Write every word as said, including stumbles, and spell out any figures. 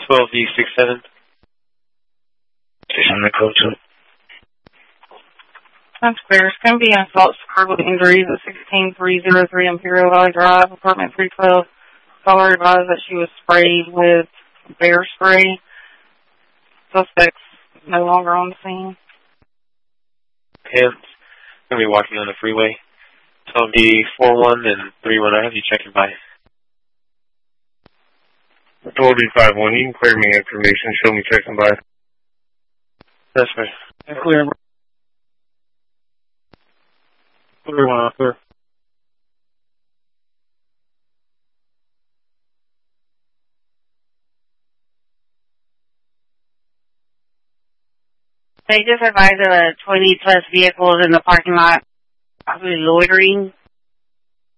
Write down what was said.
twelve V six seven. Station the code to. That's clear. It's going to be an assault with injuries at sixteen three oh three Imperial Valley Drive, apartment three twelve. Caller advised that she was sprayed with bear spray. Suspects no longer on the scene. Okay, I'm going to be walking on the freeway. twelve D four one and three one. I have you checking by. twelve D five one, you can clear me information. Show me checking by. That's right. Clear. Clear one, officer. They just advised of a twenty plus vehicles in the parking lot, probably loitering.